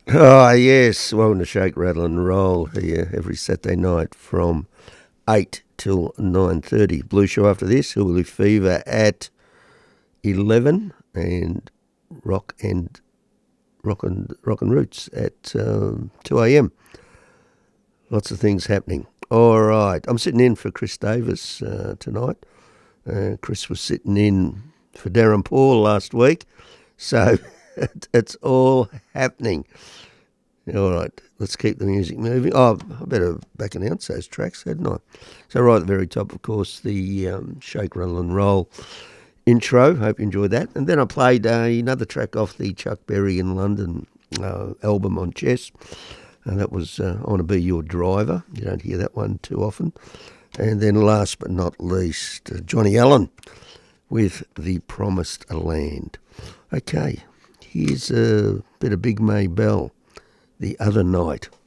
Oh, yes. Welcome to Shake, Rattle and Roll here every Saturday night from 8 till 9:30. Blue Show after this, Hillbilly Fever at 11 and Rock and Roots at 2 a.m. Lots of things happening. All right. I'm sitting in for Chris Davis tonight. Chris was sitting in for Darren Paul last week. So it's all happening. All right, let's keep the music moving. Oh, I better back announce those tracks, hadn't I? So right at the very top, of course, the Shake, Rattle and Roll intro. Hope you enjoyed that. And then I played another track off the Chuck Berry in London album on Chess. And that was I Want to Be Your Driver. You don't hear that one too often. And then last but not least, Johnny Allen with The Promised Land. Okay, here's a bit of Big May Bell, The Other Night.